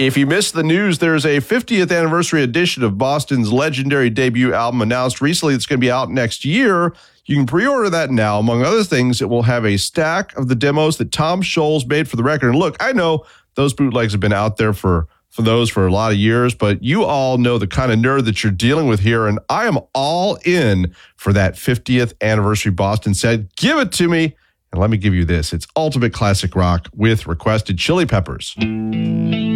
If you missed the news, there's a 50th anniversary edition of Boston's legendary debut album announced recently. It's going to be out next year. You can pre-order that now. Among other things, it will have a stack of the demos that Tom Scholz made for the record. And look, I know those bootlegs have been out there for those for a lot of years, but you all know the kind of nerd that you're dealing with here, and I am all in for that 50th anniversary Boston set. Give it to me, and let me give you this. It's ultimate classic rock with requested Chili Peppers.